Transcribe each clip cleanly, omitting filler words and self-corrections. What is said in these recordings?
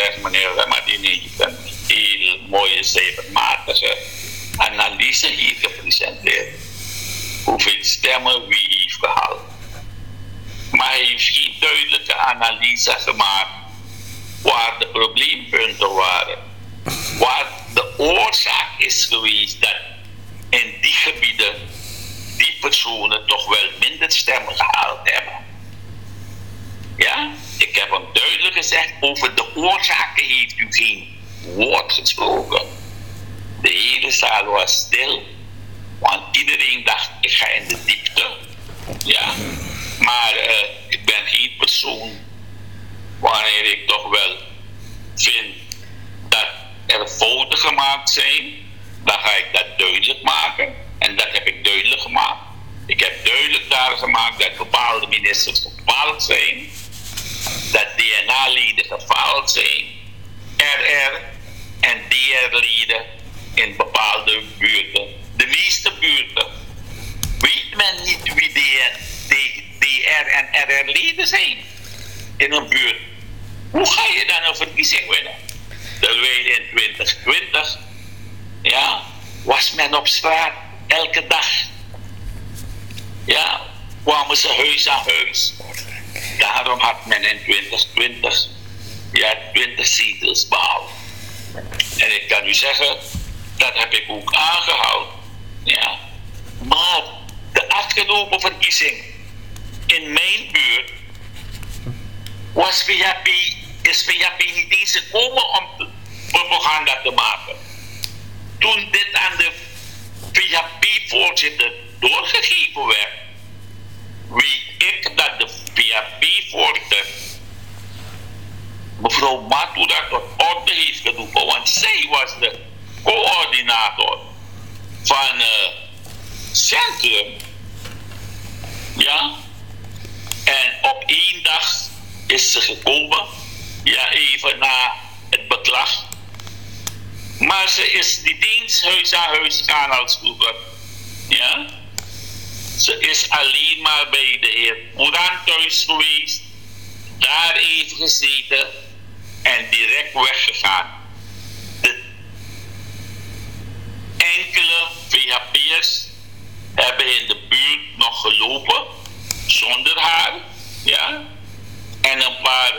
zegt meneer Ramadini, je hebt een heel mooie, cijfermatige analyse hier gepresenteerd. Hoeveel stemmen wie heeft gehaald. Maar hij heeft geen duidelijke analyse gemaakt waar de probleempunten waren. Waar de oorzaak is geweest dat in die gebieden die personen toch wel minder stemmen gehaald hebben. Ja, ik heb hem duidelijk gezegd, over de oorzaken heeft u geen woord gesproken. De hele zaal was stil, want iedereen dacht, ik ga in de diepte. Ja, maar ik ben geen persoon wanneer ik toch wel vind dat er fouten gemaakt zijn, dan ga ik dat duidelijk maken. En dat heb ik duidelijk gemaakt. Ik heb duidelijk daar gemaakt dat bepaalde ministers gefaald zijn, dat DNA-leden gefaald zijn, RR en DR-leden in bepaalde buurten. De meeste buurten weet men niet wie DR en RR-leden zijn in een buurt. Hoe ga je dan een verkiezing winnen? Terwijl in 2020, ja, was men op straat elke dag. Ja, kwamen ze huis aan huis. Daarom had men in 2020 20 zetels behaald. En ik kan u zeggen, dat heb ik ook aangehouden. Ja. Maar de afgelopen verkiezing in mijn buurt is VHP niet eens gekomen om propaganda te maken. Toen dit aan de VHP-voorzitter doorgegeven werd, weet ik dat de VHP-voorzitter mevrouw Matuda tot orde heeft geroepen, want zij was de coördinator van Centrum. Ja, en op één dag is ze gekomen, ja, even na het beklag. Maar ze is niet eens huis aan huis gaan als vroeger. Ja? Ze is alleen maar bij de heer Moran thuis geweest, daar even gezeten en direct weggegaan. De enkele VHP'ers hebben in de buurt nog gelopen zonder haar, ja, en een paar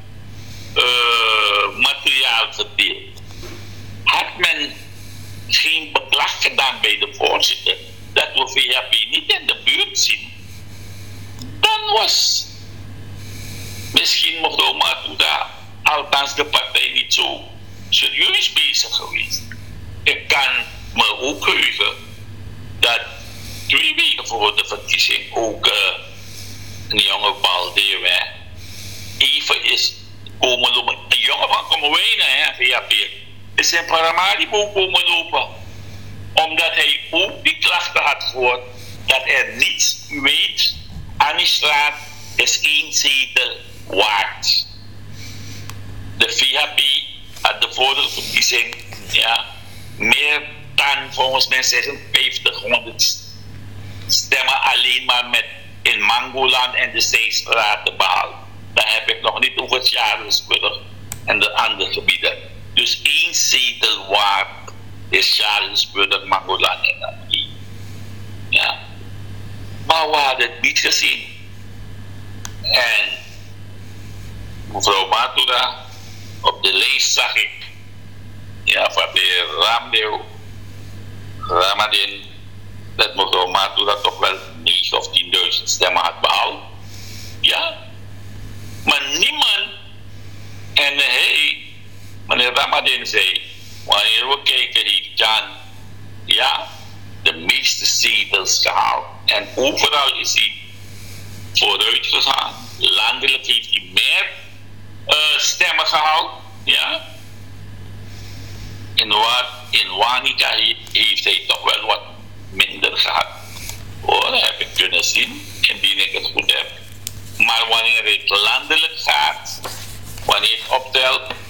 materiaal verdeeld. Had men geen beklag gedaan bij de voorzitter dat we VHP niet in de buurt zien, dan was misschien mevrouw Matuda, althans de partij, niet zo serieus bezig geweest. Ik kan me ook heugen dat 2 weken voor de verkiezing ook een jonge Baldeeuw even is komen lopen. Een jongen van Kommerwijnen, VHP, is in Paramaribo komen lopen. Omdat hij ook die klachten had gehoord dat er niets weet aan die straat is 1 zetel waard. De VHP had de vorige verkiezing, ja, meer dan volgens mij 5600 stemmen alleen maar met in Mangoland en de Zeestraten behaald. Daar heb ik nog niet over het Charlesburg en de andere gebieden. Dus 1 zetel waard is Charlesburg, Mangoland en Annie. Ja. Maar we hadden het niet gezien. En mevrouw Matuda, op de lijst zag ik, ja, van de heer Ramadin, dat mevrouw Matuda toch wel 9 of 10.000 stemmen had behaald. Ja. Maar niemand, en meneer Ramadin zei, wanneer we kijken, heeft Jan, ja, de meeste zetels gehaald. En overal is hij vooruit gegaan. Landelijk heeft hij meer stemmen gehaald. Ja. In Wanica heeft hij toch wel wat minder gehad. Oh, dat heb ik kunnen zien, indien ik het goed heb. Maar wanneer het landelijk gaat, wanneer het optelt,